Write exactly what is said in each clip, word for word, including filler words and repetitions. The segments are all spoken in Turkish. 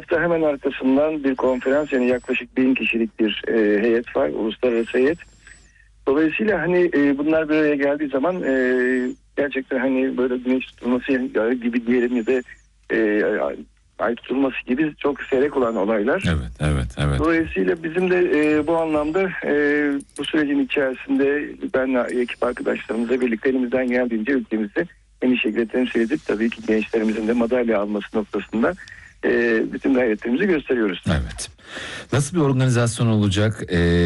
da hemen arkasından bir konferans, yani yaklaşık bin kişilik bir e, heyet var, uluslararası heyet. Dolayısıyla hani e, bunlar bir araya geldiği zaman e, gerçekten hani böyle güneş tutulması gibi diyelim ya da e, ay tutulması gibi çok seyrek olan olaylar. Evet, evet, evet. Dolayısıyla bizim de e, bu anlamda e, bu sürecin içerisinde benle ekip arkadaşlarımızla birlikte elimizden geldiğince ülkemizi en iyi şekilde temsil edip tabii ki gençlerimizin de madalya alması noktasında e, bütün gayretlerimizi gösteriyoruz. Evet. Nasıl bir organizasyon olacak?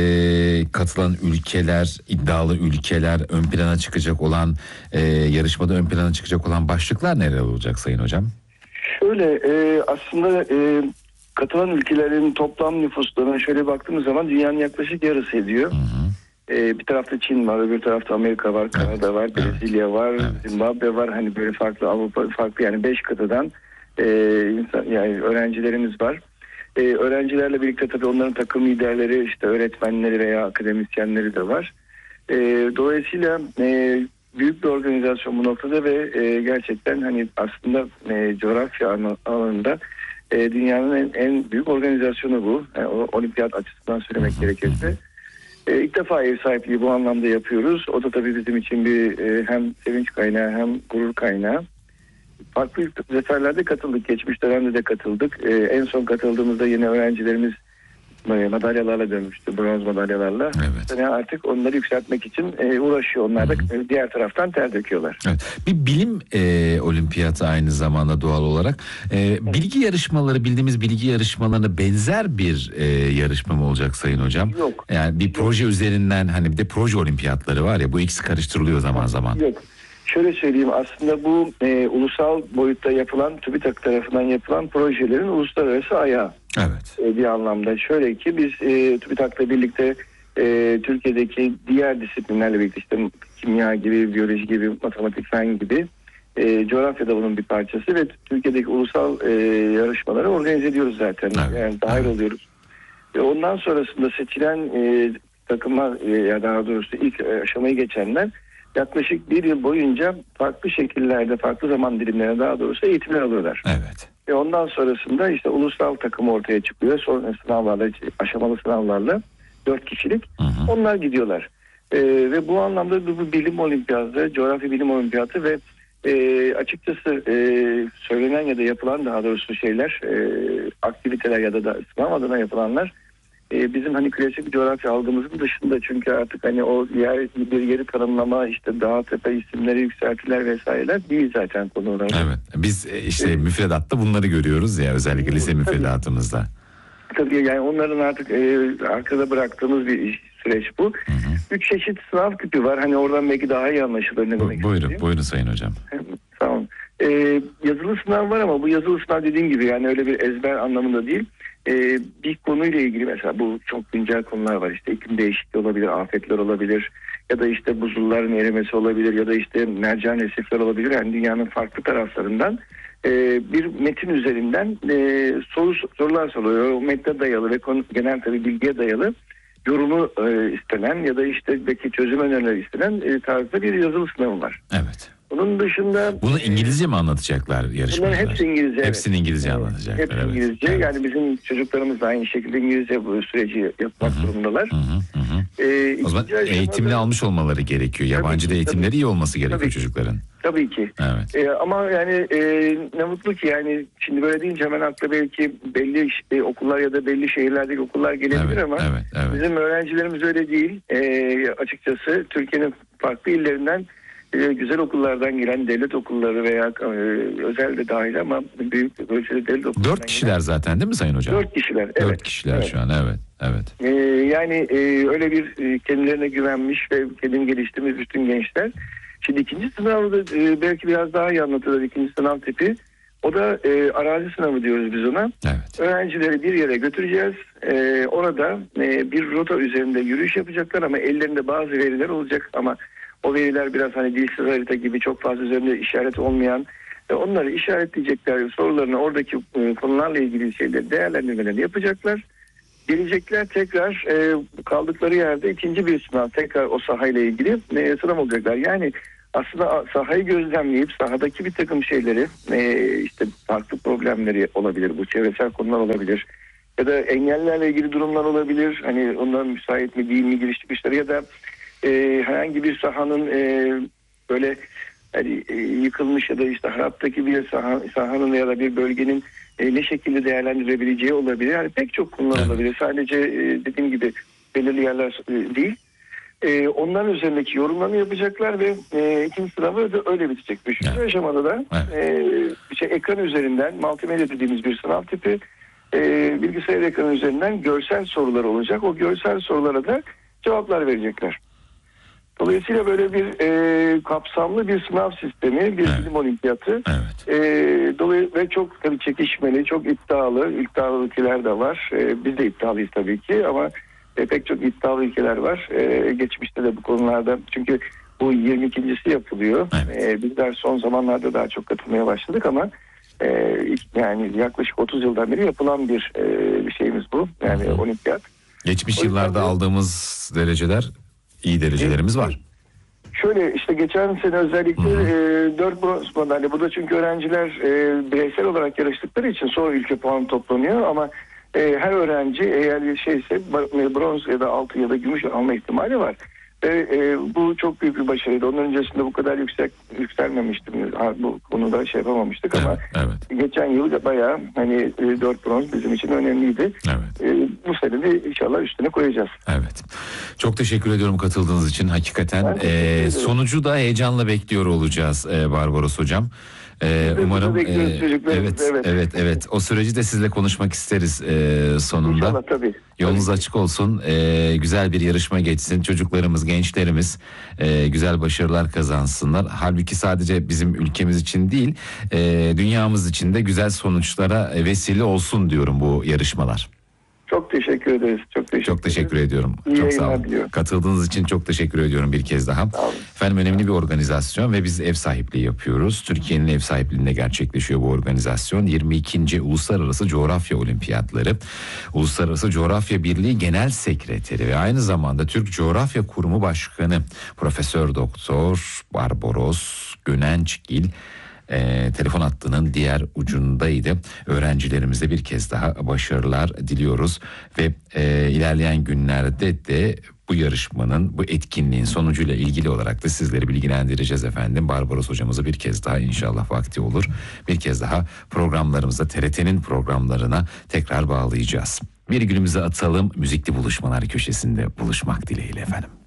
Ee, katılan ülkeler, iddialı ülkeler, ön plana çıkacak olan e, yarışmada ön plana çıkacak olan başlıklar neler olacak Sayın Hocam? Şöyle e, aslında e, katılan ülkelerin toplam nüfuslarına şöyle baktığımız zaman dünyanın yaklaşık yarısı ediyor. Hı hı. E, bir tarafta Çin var, öbür tarafta Amerika var, Kanada evet, var, Brezilya evet, var, evet. Zimbabwe var. Hani böyle farklı Avrupa, farklı yani beş kıtadan e, insan, yani öğrencilerimiz var. E, öğrencilerle birlikte tabii onların takım liderleri, işte öğretmenleri veya akademisyenleri de var. E, dolayısıyla e, büyük bir organizasyon bu noktada ve e, gerçekten hani aslında e, coğrafya alanında e, dünyanın en, en büyük organizasyonu bu. Yani, o, olimpiyat açısından söylemek gerekirse. E, ilk defa ev sahipliği bu anlamda yapıyoruz. O da tabii bizim için bir e, hem sevinç kaynağı hem gurur kaynağı. Farklı seferlerde katıldık. Geçmiş dönemde de katıldık. E, en son katıldığımızda yine öğrencilerimiz madalyalarla dönmüştü, bronz madalyalarla. Evet. Yani artık onları yükseltmek için e, uğraşıyor. Onlar da Hı-hı. diğer taraftan ter döküyorlar. Evet. Bir bilim e, olimpiyatı aynı zamanda doğal olarak. E, bilgi yarışmaları, bildiğimiz bilgi yarışmalarına benzer bir e, yarışma mı olacak Sayın Hocam? Yok. Yani bir proje Yok. üzerinden, hani bir de proje olimpiyatları var ya, bu ikisi karıştırılıyor zaman zaman. Yok. Şöyle söyleyeyim, aslında bu e, ulusal boyutta yapılan, TÜBİTAK tarafından yapılan projelerin uluslararası ayağı. Evet. E, bir anlamda şöyle ki biz e, TÜBİTAK'la birlikte e, Türkiye'deki diğer disiplinlerle birlikte, işte kimya gibi, biyoloji gibi, matematik, fen gibi e, coğrafyada bunun bir parçası ve Türkiye'deki ulusal e, yarışmaları organize ediyoruz zaten. Evet. Yani dahil evet. oluyoruz. Ve ondan sonrasında seçilen e, takımlar e, ya daha doğrusu ilk aşamayı geçenler yaklaşık bir yıl boyunca farklı şekillerde, farklı zaman dilimlerine daha doğrusu eğitimler alıyorlar. Evet. Ve ondan sonrasında işte ulusal takım ortaya çıkıyor. Sonra sınavlarla, aşamalı sınavlarla dört kişilik. Hı hı. Onlar gidiyorlar. Ee, ve bu anlamda bu, bu bilim olimpiyatı, coğrafya bilim olimpiyatı ve e, açıkçası e, söylenen ya da yapılan daha doğrusu şeyler, e, aktiviteler ya da, da sınav adına yapılanlar bizim hani klasik coğrafya algımızın dışında, çünkü artık hani o yer, bir yeri tanımlama, işte dağ tepe isimleri, yükseltiler vesaireler değil zaten konu olarak. Evet, biz işte evet. müfredatta bunları görüyoruz ya, özellikle lise müfredatımızda. Tabii yani onların artık e, arkada bıraktığımız bir iş, süreç bu. Hı hı. Üç çeşit sınav tipi var, hani oradan belki daha iyi anlaşılır ne bu, demek Buyurun, istediğim. buyurun Sayın Hocam. Sağ olun. E, yazılı sınav var ama bu yazılı sınav dediğim gibi yani öyle bir ezber anlamında değil. Ee, bir konuyla ilgili mesela bu çok güncel konular var, işte iklim değişikliği olabilir, afetler olabilir ya da işte buzulların erimesi olabilir ya da işte mercan resifler olabilir. Yani dünyanın farklı taraflarından e, bir metin üzerinden e, soru sorular soruluyor. O metne dayalı ve konu, genel tabii bilgiye dayalı yorumu e, istenen ya da işte belki çözüm önerileri istenen e, tarzda bir yazılı sınavı var. Evet. Bunun dışında... Bunu İngilizce mi anlatacaklar yarışmacılar? Bunların hepsi İngilizce. Hepsini evet. İngilizce anlatacaklar. Hepsi evet. İngilizce. Evet. Yani bizim çocuklarımız da aynı şekilde İngilizce bu süreci yapmak hı hı. durumdalar. Hı hı hı. Ee, o zaman eğitimli aşamada... almış olmaları gerekiyor. Yabancı da eğitimleri tabii. iyi olması gerekiyor tabii. çocukların. Tabii ki. Evet. Ee, ama yani e, ne mutlu ki yani şimdi böyle deyince hemen akla belki belli e, okullar ya da belli şehirlerdeki okullar gelebilir evet, ama evet, evet. bizim öğrencilerimiz öyle değil. E, açıkçası Türkiye'nin farklı illerinden e, güzel okullardan gelen devlet okulları veya e, özel de dahil ama büyük ölçüde devlet okullarından Dört kişiler gelen, zaten değil mi Sayın Hocam? Dört kişiler. Dört evet. kişiler evet. şu an evet. Evet. Ee, yani e, öyle bir e, kendilerine güvenmiş ve kendini geliştirmiş bütün gençler. Şimdi ikinci sınavda e, belki biraz daha iyi anlatılır ikinci sınav tipi. O da e, arazi sınavı diyoruz biz ona. Evet. Öğrencileri bir yere götüreceğiz. E, orada e, bir rota üzerinde yürüyüş yapacaklar ama ellerinde bazı veriler olacak ama o veriler biraz hani dilsiz harita gibi çok fazla üzerinde işaret olmayan, e, onları işaretleyecekler, sorularını oradaki e, konularla ilgili şeyleri değerlendirmelerini yapacaklar. Gelecekler tekrar e, kaldıkları yerde ikinci bir sınav tekrar o sahayla ilgili e, sınav olacaklar. Yani aslında sahayı gözlemleyip sahadaki bir takım şeyleri, e, işte farklı problemleri olabilir, bu çevresel konular olabilir ya da engellerle ilgili durumlar olabilir, hani onların müsait mi değil mi giriş çıkışları ya da e, herhangi bir sahanın e, böyle hani, e, yıkılmış ya da işte haraptaki bir saha, sahanın ya da bir bölgenin e, ne şekilde değerlendirebileceği olabilir. Yani pek çok konular Evet. olabilir. Sadece e, dediğim gibi belirli yerler e, değil. E, onların üzerindeki yorumlarını yapacaklar ve e, ikinci sınavı da öyle bitecek. Üçüncü Evet. aşamada da Evet. e, şey, ekran üzerinden multimedya dediğimiz bir sınav tipi, e, bilgisayar ekranı üzerinden görsel sorular olacak. O görsel sorulara da cevaplar verecekler. Dolayısıyla böyle bir e, kapsamlı bir sınav sistemi, bir Evet. bilim olimpiyatı. Evet. E, dolayısıyla ve çok tabii çekişmeli, çok iddialı, iddialı ülkeler de var. E, biz de iddialıyız tabii ki ama e, pek çok iddialı ülkeler var. E, geçmişte de bu konularda, çünkü bu yirmi ikincisi yapılıyor. Evet. E, bizler son zamanlarda daha çok katılmaya başladık ama e, yani yaklaşık otuz yıldan beri yapılan bir, e, bir şeyimiz bu. Yani Hı hı. olimpiyat. Geçmiş O yüzden yıllarda de- aldığımız dereceler, iyi derecelerimiz var. Şöyle işte geçen sene özellikle Hı hı. e, dört bronz madalya. Burada çünkü öğrenciler e, bireysel olarak yarıştıkları için sonra ülke puanı toplanıyor ama e, her öğrenci eğer şeyse ba- bronz ya da altın ya da gümüş alma ihtimali var. Ve e, bu çok büyük bir başarıydı. Onun öncesinde bu kadar yüksek yükselmemiştim. Ha, bu konuda şey yapamamıştık ama Evet, evet, geçen yıl da bayağı hani e, dört bronz bizim için önemliydi. evet. E, bu sene de inşallah üstüne koyacağız. Evet. Çok teşekkür ediyorum katıldığınız için. Hakikaten Ben teşekkür e, ederim. sonucu da heyecanla bekliyor olacağız e, Barbaros Hocam. E, Biz de umarım bekliyoruz e, çocuklarımızı, evet, evet. evet, evet. O süreci de sizle konuşmak isteriz e, sonunda. İnşallah tabii. Yolunuz Tabii. açık olsun. E, güzel bir yarışma geçsin. Çocuklarımız, gençlerimiz e, güzel başarılar kazansınlar. Halbuki sadece bizim ülkemiz için değil, e, dünyamız için de güzel sonuçlara vesile olsun diyorum bu yarışmalar. Çok teşekkür ederiz. Çok teşekkür, Çok teşekkür ederiz. ediyorum. İyi Çok sağ yayınlar olun. diliyorum. Katıldığınız için çok teşekkür ediyorum bir kez daha. Sağ olun. Efendim önemli bir organizasyon ve biz ev sahipliği yapıyoruz. Türkiye'nin ev sahipliğinde gerçekleşiyor bu organizasyon. yirmi ikinci Uluslararası Coğrafya Olimpiyatları. Uluslararası Coğrafya Birliği Genel Sekreteri ve aynı zamanda Türk Coğrafya Kurumu Başkanı Profesör Doktor Barbaros Gönençgil E, telefon hattının diğer ucundaydı. Öğrencilerimize bir kez daha başarılar diliyoruz ve e, ilerleyen günlerde de bu yarışmanın, bu etkinliğin sonucuyla ilgili olarak da sizleri bilgilendireceğiz efendim. Barbaros hocamızı bir kez daha inşallah vakti olur. Bir kez daha programlarımıza, T R T'nin programlarına tekrar bağlayacağız. Bir günümüze atalım, müzikli buluşmalar köşesinde buluşmak dileğiyle efendim.